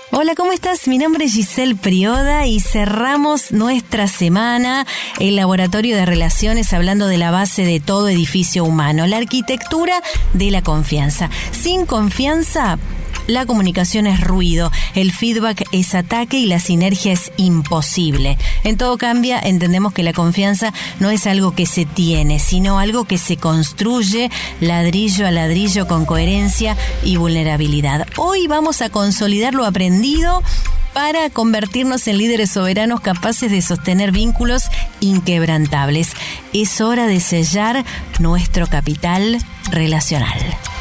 Hola, ¿cómo estás? Mi nombre es Giselle Prioda y cerramos nuestra semana el Laboratorio de Relaciones hablando de la base de todo edificio humano, la arquitectura de la confianza. Sin confianza, la comunicación es ruido, el feedback es ataque y la sinergia es imposible. En todo cambia, entendemos que la confianza no es algo que se tiene, sino algo que se construye ladrillo a ladrillo con coherencia y vulnerabilidad. Hoy vamos a consolidar lo aprendido para convertirnos en líderes soberanos capaces de sostener vínculos inquebrantables. Es hora de sellar nuestro capital relacional.